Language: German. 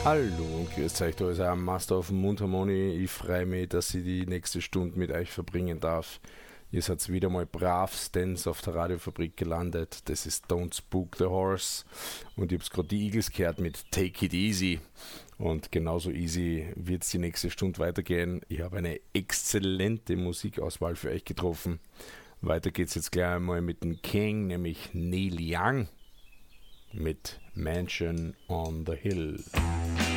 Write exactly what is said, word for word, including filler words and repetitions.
Hallo und grüß euch, da ist ein Master auf dem Mundharmonie. Ich freue mich, dass ich die nächste Stunde mit euch verbringen darf. Ihr seid wieder mal bravstens auf der Radiofabrik gelandet. Das ist Don't Spook the Horse. Und ich habe gerade die Eagles gehört mit Take It Easy. Und genauso easy wird es die nächste Stunde weitergehen. Ich habe eine exzellente Musikauswahl für euch getroffen. Weiter geht's jetzt gleich einmal mit dem King, nämlich Neil Young mit Mansion on the Hill.